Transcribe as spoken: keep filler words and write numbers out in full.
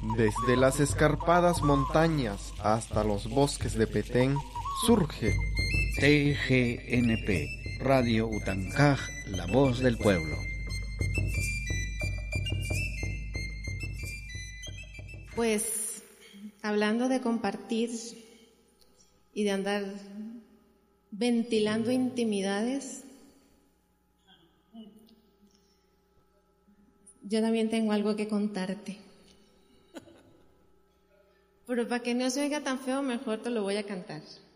Desde las escarpadas montañas hasta los bosques de Petén, surge T G N P, Radio Utancaj, la voz del pueblo. Pues, hablando de compartir y de andar ventilando intimidades, yo también tengo algo que contarte. Pero para que no se oiga tan feo, mejor te lo voy a cantar.